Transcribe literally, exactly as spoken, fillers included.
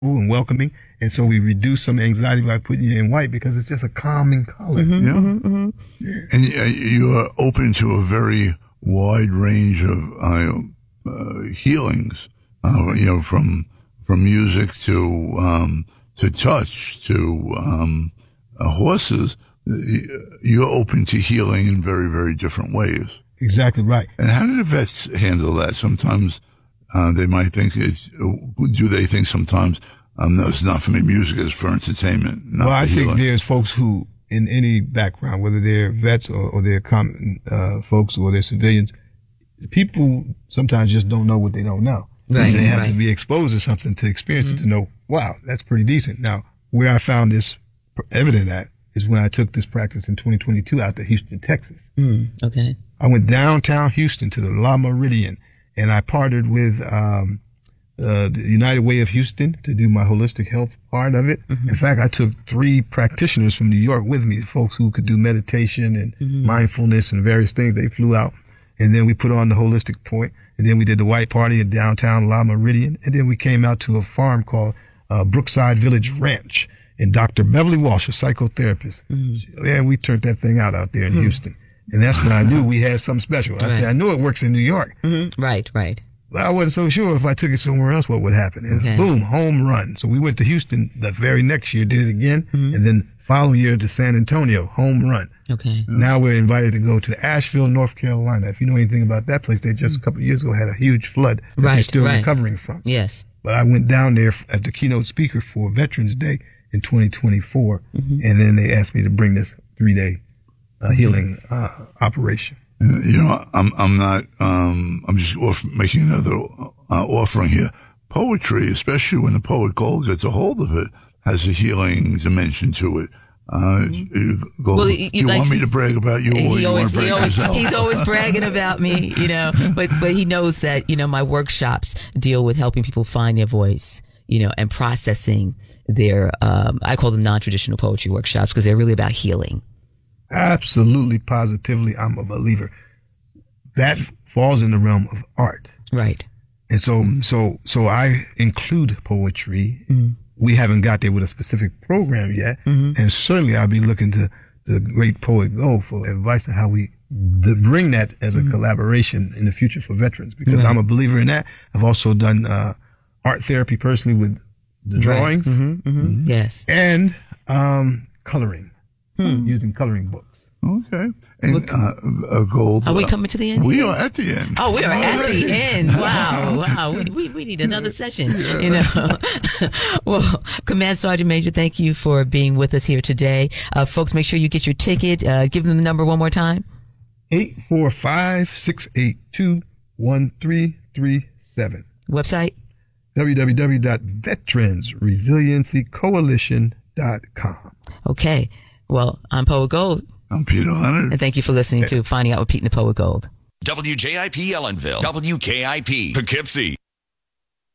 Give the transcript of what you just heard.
and welcoming. And so we reduce some anxiety by putting you in white because it's just a calming color. Mm-hmm, Yeah. mm-hmm, mm-hmm. Yeah. And uh, you are open to a very wide range of uh, uh, healings, uh, you know, from from music to um, to touch to um, uh, horses. You're open to healing in very, very different ways. Exactly right. And how do the vets handle that? Sometimes uh, they might think, it's, do they think sometimes, um, no, it's not for me, music is for entertainment, not well, for I healing? think there's folks who, in any background, whether they're vets or, or they're common uh, folks or they're civilians, people sometimes just don't know what they don't know. Right, they have right. to be exposed to something to experience mm-hmm. it to know, wow, that's pretty decent. Now, where I found this evident at is when I took this practice in twenty twenty-two out to Houston, Texas. Mm, okay. I went downtown Houston to the La Meridian, and I partnered with um, uh, the United Way of Houston to do my holistic health part of it. Mm-hmm. In fact, I took three practitioners from New York with me, folks who could do meditation and mm-hmm. mindfulness and various things. They flew out, and then we put on the holistic point, and then we did the white party in downtown La Meridian, and then we came out to a farm called uh, Brookside Village Ranch. And Doctor Beverly Walsh, a psychotherapist, mm-hmm. yeah, we turned that thing out out there in mm-hmm. Houston. And that's when I knew we had something special. I, right. I knew it works in New York. Mm-hmm. Right, right. But I wasn't so sure if I took it somewhere else, what would happen. And okay. boom, home run. So we went to Houston the very next year, did it again. Mm-hmm. And then following year to San Antonio, home run. Okay. Now we're invited to go to Asheville, North Carolina. If you know anything about that place, they just mm-hmm. a couple of years ago had a huge flood that right, they're still right. recovering from. Yes. But I went down there as the keynote speaker for Veterans Day in twenty twenty-four, mm-hmm. and then they asked me to bring this three-day uh, mm-hmm. healing uh, operation. You know, I'm I'm not um, I'm just off making another uh, offering here. Poetry, especially when the poet Gold gets a hold of it, has a healing dimension to it. Uh, mm-hmm. Gold, well, do you, you like, want me to brag about you, or he you always, want to brag he always, yourself? He's always bragging about me, you know. But but he knows that, you know, my workshops deal with helping people find their voice, you know, and processing their, um, I call them non-traditional poetry workshops because they're really about healing. Absolutely, positively, I'm a believer. That falls in the realm of art. Right. And so, so, so I include poetry. Mm-hmm. We haven't got there with a specific program yet. Mm-hmm. And certainly I'll be looking to the great poet Gold for advice on how we bring that as a mm-hmm. collaboration in the future for veterans, because right. I'm a believer in that. I've also done, uh, art therapy personally with the drawings. Right. Mm-hmm, mm-hmm. Mm-hmm. Yes. And, um, coloring, hmm. using coloring books. Okay. And, uh, uh, Gold. Are we coming to the end? We are at the end. Oh, we are at the end. Wow. Wow. We, we, we need another session, yeah. you know. Well, Command Sergeant Major, thank you for being with us here today. Uh, folks, make sure you get your ticket. Uh, give them the number one more time. eight four five, six eight two, one three three seven. Website? w w w dot veterans resiliency coalition dot com. Okay. Well, I'm Poet Gold. I'm Peter Leonard. And thank you for listening to Finding Out with Pete and the Poet Gold. W J I P Ellenville, W K I P Poughkeepsie.